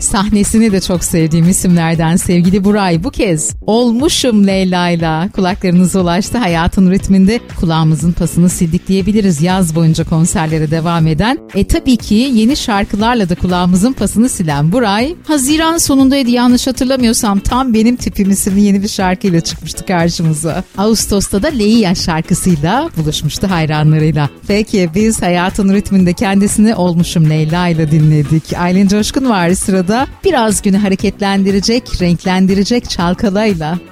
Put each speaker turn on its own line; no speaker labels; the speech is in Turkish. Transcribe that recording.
Sahnesini de çok sevdiğim isimlerden sevgili Buray bu kez Olmuşum Leyla'yla kulaklarınıza ulaştı. Hayatın ritminde kulağımızın pasını sildik diyebiliriz yaz boyunca konserlere devam eden. Tabii ki yeni şarkılarla da kulağımızın pasını silen Buray, Haziran sonundaydı yanlış hatırlamıyorsam, Tam Benim Tipim isimli yeni bir şarkıyla çıkmıştı karşımıza. Ağustos'ta da Leia şarkısıyla buluşmuştu hayranlarıyla. Peki biz hayatın ritminde kendisini Olmuşum Leyla ile dinledik. Aylin Coşkun var sırada. Biraz günü hareketlendirecek, renklendirecek çalkalayla.